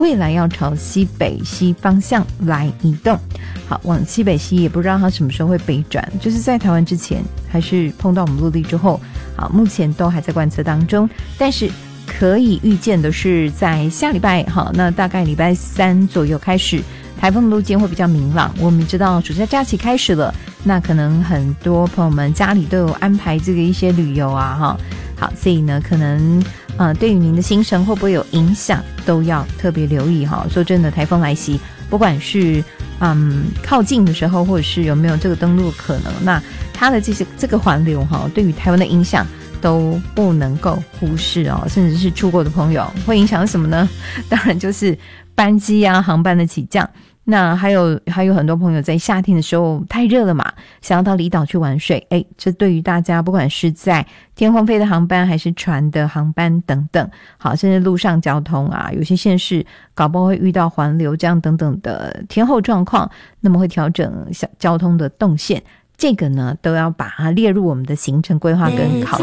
未来要朝西北西方向来移动。好，往西北西也不知道它什么时候会北转，就是在台湾之前还是碰到我们陆地之后。好，目前都还在观测当中，但是可以预见的是在下礼拜，好，那大概礼拜3左右开始，台风的路径会比较明朗。我们知道暑假假期开始了，那可能很多朋友们家里都有安排这个一些旅游啊，哈，好，所以呢可能对于您的行程会不会有影响，都要特别留意哈。说真的，台风来袭，不管是靠近的时候，或者是有没有这个登陆的可能，那它的这个环流哈，对于台湾的影响都不能够忽视哦。甚至是出国的朋友，会影响什么呢？当然就是班机啊、航班的起降。那还有很多朋友在夏天的时候太热了嘛，想要到离岛去玩水，这对于大家不管是在天空飞的航班还是船的航班等等，好，甚至路上交通啊，有些县市搞不好会遇到环流这样等等的天候状况，那么会调整交通的动线，这个呢都要把它列入我们的行程规划跟考虑。